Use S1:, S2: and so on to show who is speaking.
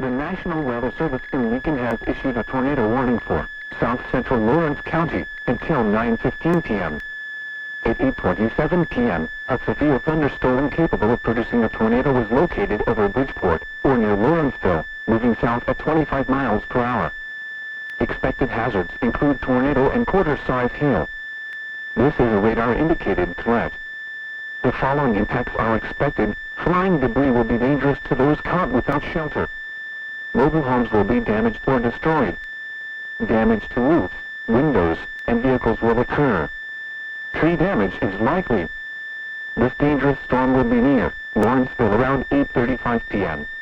S1: The National Weather Service in Lincoln has issued a tornado warning for south central Lawrence County until 9:15 p.m. At 8:27 p.m., a severe thunderstorm capable of producing a tornado was located over Bridgeport, or near Lawrenceville, moving south at 25 miles per hour. Expected hazards include tornado and quarter-size hail. This is a radar-indicated threat. The following impacts are expected. Flying debris will be dangerous to those caught without shelter. Mobile homes will be damaged or destroyed. Damage to roofs, windows, and vehicles will occur. Tree damage is likely. This dangerous storm will be near Lawrenceville around 8:35 p.m.